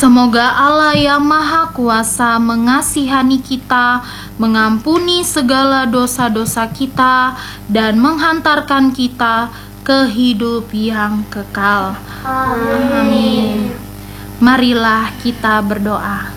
Semoga Allah yang Maha Kuasa mengasihani kita, mengampuni segala dosa-dosa kita, dan menghantarkan kita ke hidup yang kekal. Amin. Marilah kita berdoa.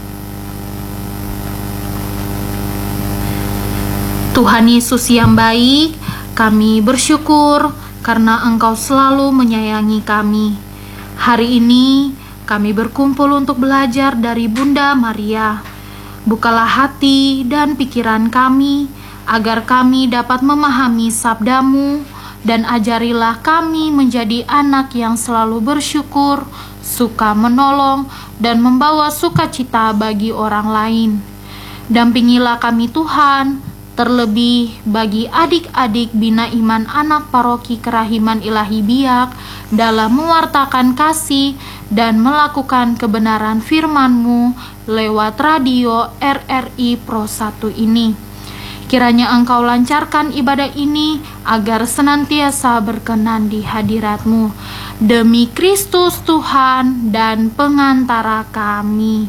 Tuhan Yesus yang baik, kami bersyukur karena Engkau selalu menyayangi kami. Hari ini kami berkumpul untuk belajar dari Bunda Maria. Bukalah hati dan pikiran kami, agar kami dapat memahami sabda-Mu, dan ajarilah kami menjadi anak yang selalu bersyukur, suka menolong, dan membawa sukacita bagi orang lain. Dampingilah kami Tuhan, terlebih bagi adik-adik Bina Iman Anak Paroki Kerahiman Ilahi Biak dalam mewartakan kasih dan melakukan kebenaran firman-Mu lewat radio RRI Pro 1 ini. Kiranya Engkau lancarkan ibadah ini agar senantiasa berkenan di hadirat-Mu. Demi Kristus Tuhan dan pengantara kami.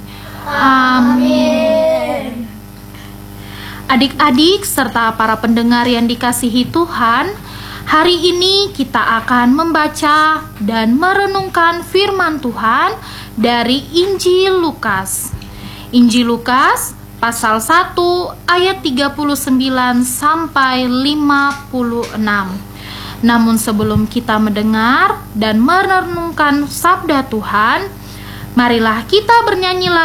Amin. Adik-adik serta para pendengar yang dikasihi Tuhan, hari ini kita akan membaca dan merenungkan firman Tuhan dari Injil Lukas. Injil Lukas pasal 1 ayat 39 sampai 56. Namun sebelum kita mendengar dan merenungkan sabda Tuhan, marilah kita bernyanyi